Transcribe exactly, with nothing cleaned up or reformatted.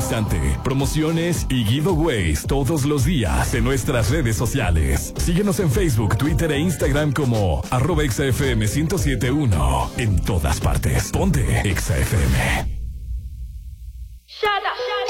instante, promociones y giveaways todos los días en nuestras redes sociales. Síguenos en Facebook, Twitter e Instagram como arroba Exa F M ciento siete punto uno. En todas partes. Ponte Exa F M. Shut up, shut up.